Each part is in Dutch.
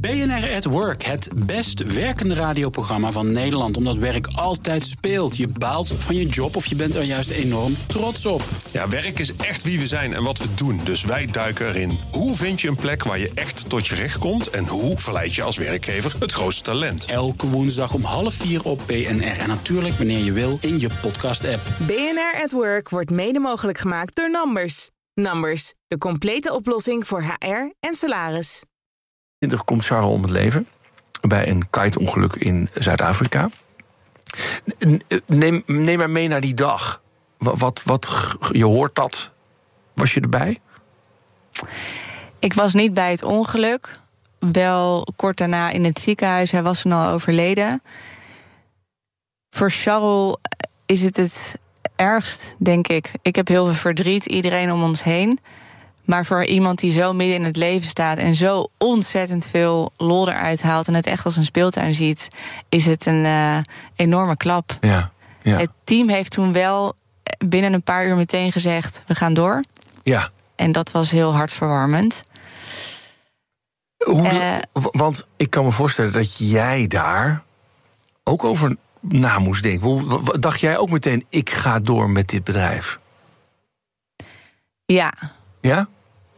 BNR at Work, het best werkende radioprogramma van Nederland. Omdat werk altijd speelt. Je baalt van je job of je bent er juist enorm trots op. Ja, werk is echt wie we zijn en wat we doen. Dus wij duiken erin. Hoe vind je een plek waar je echt tot je recht komt? En hoe verleid je als werkgever het grootste talent? Elke woensdag om 3:30 op BNR. En natuurlijk wanneer je wil in je podcast-app. BNR at Work wordt mede mogelijk gemaakt door Numbers. Numbers, de complete oplossing voor HR en salaris. Komt Charles om het leven bij een kiteongeluk in Zuid-Afrika. Neem maar mee naar die dag. Je hoort dat. Was je erbij? Ik was niet bij het ongeluk. Wel kort daarna in het ziekenhuis. Hij was toen al overleden. Voor Charles is het ergst, denk ik. Ik heb heel veel verdriet, iedereen om ons heen. Maar voor iemand die zo midden in het leven staat en zo ontzettend veel lol eruit haalt en het echt als een speeltuin ziet, is het een enorme klap. Ja. Het team heeft toen wel binnen een paar uur meteen gezegd, we gaan door. Ja. En dat was heel hartverwarmend. Want ik kan me voorstellen dat jij daar ook over na moest denken. Dacht jij ook meteen, ik ga door met dit bedrijf? Ja. Ja?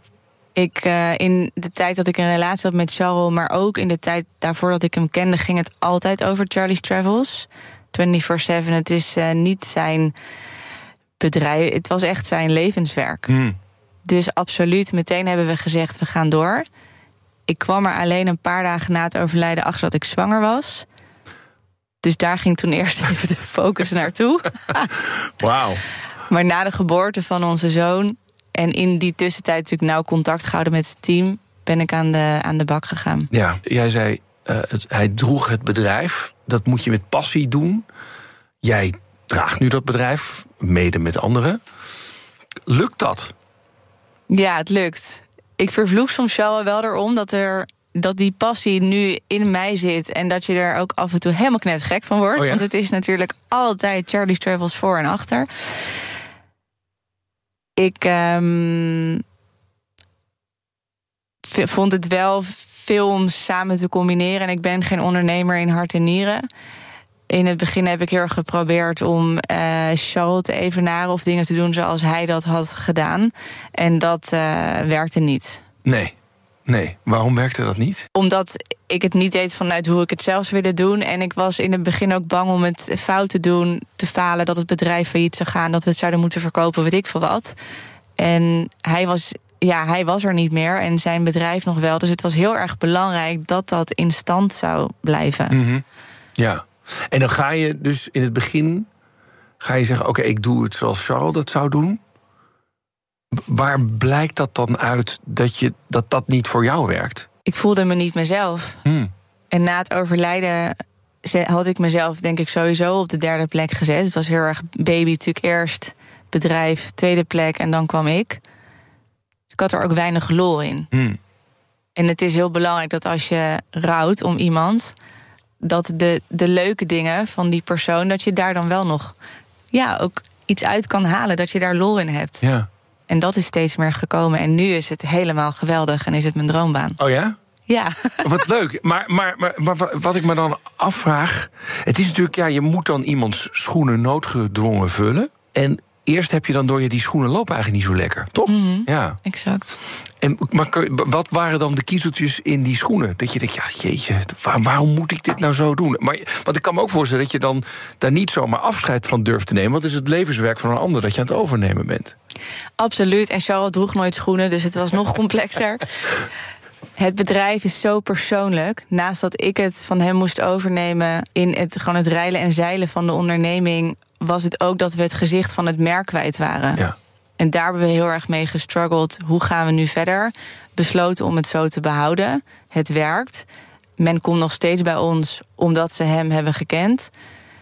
In de tijd dat ik een relatie had met Charles, maar ook in de tijd daarvoor dat ik hem kende, ging het altijd over Charlie's Travels. 24/7. Het is niet zijn bedrijf, het was echt zijn levenswerk. Dus absoluut, meteen hebben we gezegd, we gaan door. Ik kwam er alleen een paar dagen na het overlijden achter dat ik zwanger was. Dus daar ging toen eerst even de focus naartoe. Wauw. Maar na de geboorte van onze zoon en in die tussentijd natuurlijk nauw contact gehouden met het team, ben ik aan de bak gegaan. Ja, jij zei, hij droeg het bedrijf. Dat moet je met passie doen. Jij draagt nu dat bedrijf, mede met anderen. Lukt dat? Ja, het lukt. Ik vervloek soms wel erom dat die passie nu in mij zit en dat je er ook af en toe helemaal knettergek van wordt. Oh ja? Want het is natuurlijk altijd Charlie's Travels voor en achter. Ik vond het wel veel om samen te combineren. En ik ben geen ondernemer in hart en nieren. In het begin heb ik heel erg geprobeerd om Charles te evenaren of dingen te doen zoals hij dat had gedaan. En dat werkte niet. Nee, waarom werkte dat niet? Omdat ik het niet deed vanuit hoe ik het zelf zou willen doen. En ik was in het begin ook bang om het fout te doen, te falen, dat het bedrijf failliet zou gaan, dat we het zouden moeten verkopen, weet ik veel wat. En hij was er niet meer en zijn bedrijf nog wel. Dus het was heel erg belangrijk dat dat in stand zou blijven. Mm-hmm. Ja, en dan ga je dus in het begin zeggen, oké, ik doe het zoals Charles dat zou doen. Waar blijkt dat dan uit dat niet voor jou werkt? Ik voelde me niet mezelf. En na het overlijden had ik mezelf, denk ik, sowieso op de 3e plek gezet. Het was heel erg baby, natuurlijk eerst bedrijf, 2e plek en dan kwam ik. Dus ik had er ook weinig lol in. En het is heel belangrijk dat als je rouwt om iemand, dat de leuke dingen van die persoon, dat je daar dan wel nog ook iets uit kan halen, dat je daar lol in hebt. Ja. En dat is steeds meer gekomen. En nu is het helemaal geweldig en is het mijn droombaan. Oh ja? Ja. Wat leuk. Maar wat ik me dan afvraag, het is natuurlijk, je moet dan iemands schoenen noodgedwongen vullen. En eerst heb je dan door die schoenen lopen eigenlijk niet zo lekker, toch? Mm-hmm. Ja. Exact. Maar wat waren dan de kiezeltjes in die schoenen? Dat je denkt, jeetje, waarom moet ik dit nou zo doen? Want ik kan me ook voorstellen dat je dan daar niet zomaar afscheid van durft te nemen. Want het is het levenswerk van een ander dat je aan het overnemen bent. Absoluut. En Charles droeg nooit schoenen, dus het was nog complexer. Het bedrijf is zo persoonlijk. Naast dat ik het van hem moest overnemen in het reilen en zeilen van de onderneming, was het ook dat we het gezicht van het merk kwijt waren. Ja. En daar hebben we heel erg mee gestruggeld. Hoe gaan we nu verder? Besloten om het zo te behouden. Het werkt. Men komt nog steeds bij ons omdat ze hem hebben gekend.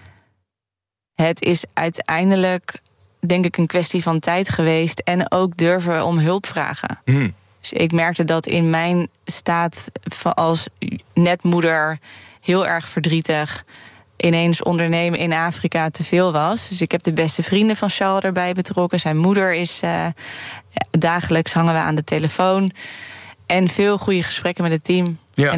Het is uiteindelijk, denk ik, een kwestie van tijd geweest en ook durven om hulp vragen. Dus ik merkte dat in mijn staat als netmoeder heel erg verdrietig ineens ondernemen in Afrika te veel was. Dus ik heb de beste vrienden van Charles erbij betrokken. Zijn moeder is dagelijks hangen we aan de telefoon. En veel goede gesprekken met het team. Ja.